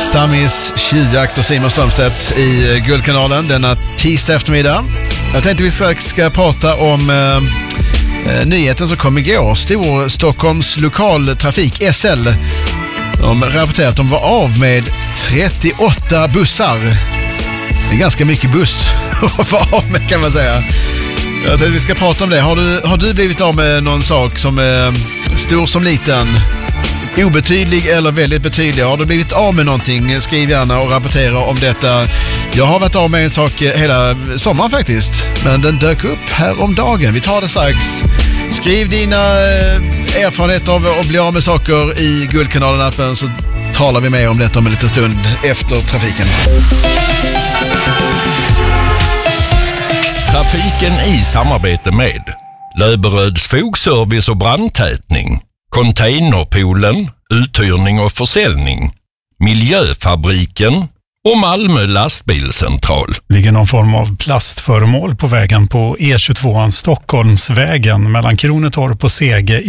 Stammis, Tjuvjakt och Simon Strömstedt i Guldkanalen denna tisdag eftermiddag. Jag tänkte vi strax ska prata om nyheten som kom igår. Storstockholms lokaltrafik, SL, de rapporterar att de var av med 38 bussar. Det är ganska mycket buss att vara av med, kan man säga. Jag tänkte vi ska prata om det. Har du blivit av med någon sak som är stor som liten? Obetydlig eller väldigt betydlig? Har du blivit av med någonting? Skriv gärna och rapportera om detta. Jag har varit av med en sak hela sommaren faktiskt, men den dök upp här om dagen. Vi tar det strax. Skriv dina erfarenheter av att bli av med saker i Guldkanalen-appen, så talar vi mer om detta om en liten stund efter trafiken. Trafiken i samarbete med Löberöds fogservice och brandtätning, Containerpoolen, uthyrning och försäljning, Miljöfabriken och Malmö lastbilscentral. Ligger någon form av plastföremål på vägen på E22 Stockholmsvägen mellan Kronetorp och Sege